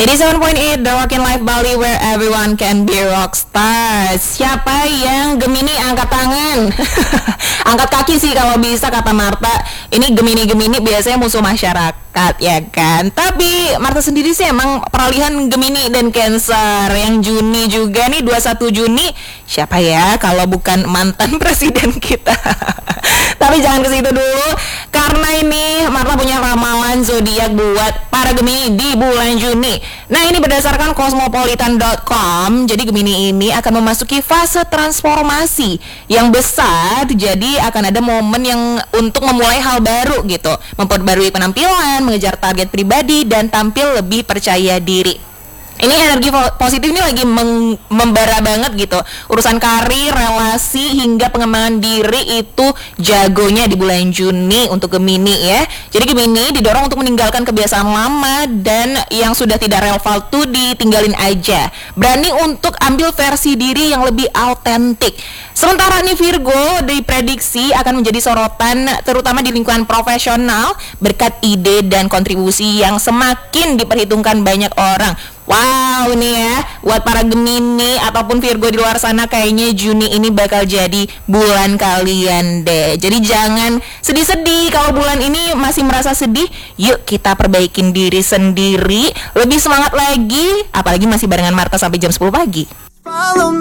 87.8 The Rockin' Life Bali, where everyone can be rockstar. Siapa yang Gemini angkat tangan? Angkat kaki sih kalau bisa, kata Marta. Ini Gemini biasanya musuh masyarakat, ya kan? Tapi Marta sendiri sih emang peralihan Gemini dan Cancer. Yang Juni juga nih, 21 Juni. Siapa ya kalau bukan mantan presiden kita? Tapi jangan ke situ dulu, karena ini Marta punya ramalan zodiak buat para Gemini di bulan Juni. Nah, ini berdasarkan cosmopolitan.com. Jadi Gemini ini akan memasuki fase transformasi yang besar. Jadi akan ada momen yang untuk memulai hal baru gitu, memperbarui penampilan, mengejar target pribadi, dan tampil lebih percaya diri. Ini energi positif ini lagi membara banget gitu. Urusan karir, relasi, hingga pengembangan diri itu jagonya di bulan Juni untuk Gemini ya. Jadi Gemini didorong untuk meninggalkan kebiasaan lama dan yang sudah tidak relevan tuh ditinggalin aja. Berani untuk ambil versi diri yang lebih autentik. Sementara nih Virgo diprediksi akan menjadi sorotan terutama di lingkungan profesional berkat ide dan kontribusi yang semakin diperhitungkan banyak orang. Wow, nih ya, buat para Gemini ataupun Virgo di luar sana, kayaknya Juni ini bakal jadi bulan kalian deh. Jadi jangan sedih-sedih kalau bulan ini masih merasa sedih. Yuk kita perbaikin diri sendiri, lebih semangat lagi. Apalagi masih barengan Marta sampai jam 10 pagi.